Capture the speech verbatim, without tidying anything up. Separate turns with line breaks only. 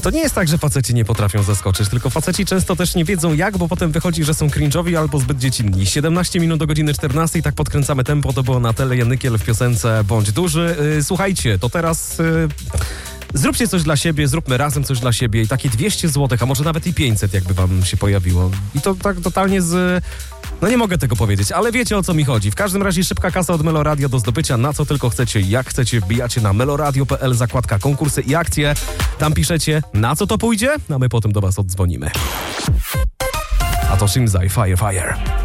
To nie jest tak, że faceci nie potrafią zaskoczyć, tylko faceci często też nie wiedzą jak, bo potem wychodzi, że są cringe'owi albo zbyt dziecinni. siedemnaście minut do godziny czternastej, tak podkręcamy tempo, to było Natalia Janykiel w piosence Bądź duży. Yy, słuchajcie, to teraz... Yy... Zróbcie coś dla siebie, zróbmy razem coś dla siebie i takie dwieście złotych, a może nawet i pięćset jakby wam się pojawiło. I to tak totalnie z... No nie mogę tego powiedzieć, ale wiecie o co mi chodzi. W każdym razie szybka kasa od Meloradio do zdobycia na co tylko chcecie, jak chcecie, wbijacie na meloradio kropka p l, zakładka konkursy i akcje. Tam piszecie na co to pójdzie, a my potem do was oddzwonimy. A to Shimzai, Fire Fire.